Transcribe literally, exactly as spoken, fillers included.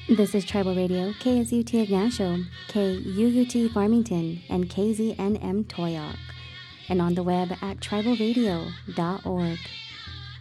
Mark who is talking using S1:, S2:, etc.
S1: This is Tribal Radio, K S U T Ignacio, K U U T Farmington, and K Z N M Toyoak, and on the web at tribal radio dot org.